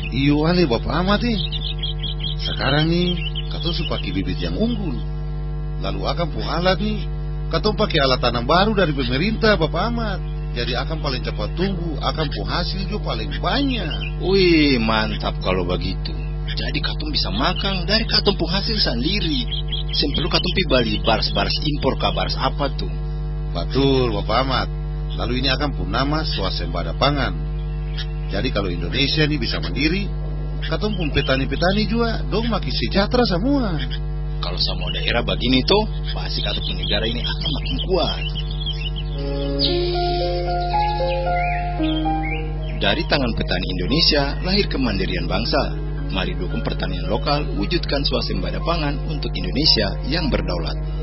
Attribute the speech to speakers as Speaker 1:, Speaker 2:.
Speaker 1: Iyo ale Bapak Ahmad sekarang nih katong su pakai bibit yang unggul. Lalu akan pun alat nih, katong pakai alat tanam baru dari pemerintah Bapak Ahmad. Jadi akan paling cepat tumbuh, akan pun hasil juga paling banyak.
Speaker 2: Wih, mantap kalau begitu. Jadi katong bisa makan dari katong pun hasil sendiri. Perlu katong pi beli baras-baras impor ke baras apa tuh?
Speaker 1: Betul Bapak Ahmad. Lalu ini akan pun nama swasembada pangan. Jadi kalau Indonesia ini bisa mandiri, katong pun petani-petani juga dong makin sejahtera semua.
Speaker 2: Kalau semua daerah begini tuh, pasti katong pun negara ini akan makin kuat. Dari tangan petani Indonesia lahir kemandirian bangsa. Mari dukung pertanian lokal, wujudkan swasembada pangan untuk Indonesia yang berdaulat.